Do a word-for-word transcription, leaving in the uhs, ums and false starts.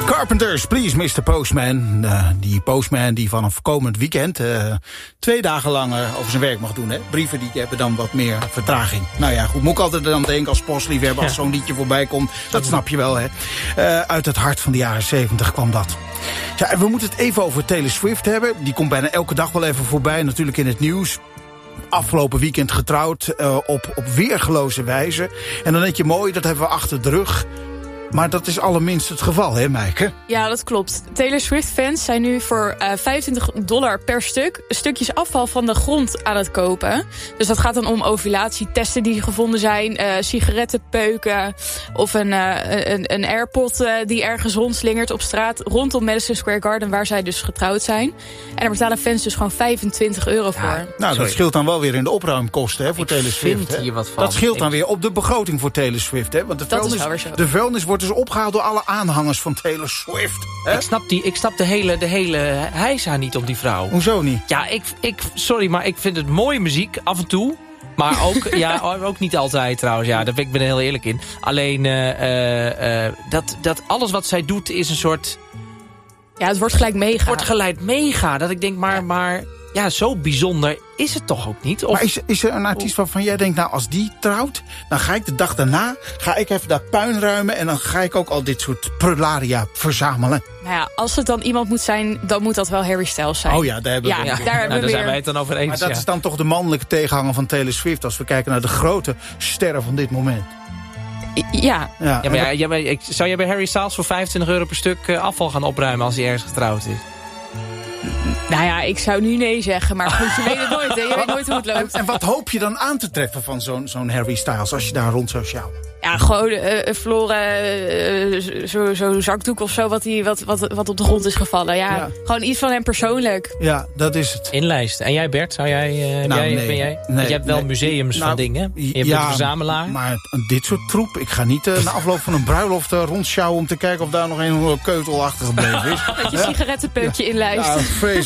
Carpenters, please, mister Postman. Uh, die postman die vanaf komend weekend uh, twee dagen lang uh, over zijn werk mag doen. Hè? Brieven die hebben dan wat meer vertraging. Nou ja, goed, moet ik altijd dan denken als postliefhebber, als zo'n liedje voorbij komt. Dat snap je wel, hè. Uh, uit het hart van de jaren zeventig kwam dat. Ja, en we moeten het even over Taylor Swift hebben. Die komt bijna elke dag wel even voorbij, natuurlijk in het nieuws. Afgelopen weekend getrouwd uh, op, op weergeloze wijze. En dan denk je, mooi, dat hebben we achter de rug. Maar dat is allerminst het geval, hè, Meike? Ja, dat klopt. Taylor Swift-fans zijn nu voor uh, vijfentwintig dollar per stuk stukjes afval van de grond aan het kopen. Dus dat gaat dan om ovulatietesten die gevonden zijn, uh, sigarettenpeuken of een, uh, een, een AirPod uh, die ergens rondslingert op straat rondom Madison Square Garden, waar zij dus getrouwd zijn. En daar betalen fans dus gewoon vijfentwintig euro voor. Ja, nou, dat scheelt dan wel weer in de opruimkosten, hè, voor Ik Taylor Swift. Vind hier wat van. Dat scheelt dan ik... weer op de begroting voor Taylor Swift, hè? Want de dat vuilnis, is wel weer zo. de vuilnis wordt dus opgehaald door alle aanhangers van Taylor Swift. Hè? Ik snap, die, ik snap de hele, de hele heisa niet om die vrouw. Hoezo niet? Ja, ik, ik, sorry, maar ik vind het mooie muziek af en toe. Maar ook, ja, ook niet altijd trouwens. Ja, daar ben ik ben er heel eerlijk in. Alleen, uh, uh, uh, dat, dat alles wat zij doet is een soort... Ja, het wordt gelijk mega. wordt gelijk mega. Dat ik denk, maar, maar ja, zo bijzonder is het toch ook niet? Of... Maar is, is er een artiest waarvan jij denkt, nou, als die trouwt, dan ga ik de dag daarna, ga ik even dat puin ruimen en dan ga ik ook al dit soort prularia verzamelen. Nou ja, als het dan iemand moet zijn, dan moet dat wel Harry Styles zijn. Oh ja, daar hebben we ja, het. ja, daar hebben nou, we daar zijn weer... wij het dan over eens. Maar dat ja. is dan toch de mannelijke tegenhanger van Taylor Swift, als we kijken naar de grote sterren van dit moment. Ja. Ja, maar ja, ja, maar ik, zou jij bij Harry Styles voor vijfentwintig euro per stuk uh, afval gaan opruimen als hij ergens getrouwd is? Nou ja, ik zou nu nee zeggen, maar goed, je weet het nooit, hè? Je weet nooit hoe het loopt. En, en wat hoop je dan aan te treffen van zo'n zo'n Harry Styles als je daar rond zou sjouwen? Ja, gewoon uh, verloren uh, zo'n zo zakdoek of zo wat, die, wat, wat, wat op de grond is gevallen. Ja, ja, gewoon iets van hem persoonlijk. Ja, dat is het. Inlijsten. En jij Bert, zou jij, uh, nou, jij nee, ben jij? Nee, je hebt wel nee, museums nou, van dingen. Je bent ja, een verzamelaar. Maar dit soort troep, ik ga niet uh, na afloop van een bruiloft uh, rondsjouwen om te kijken of daar nog een keutel achter gebleven is. Dat je sigarettenpeukje inlijst. Ja, vreselijk.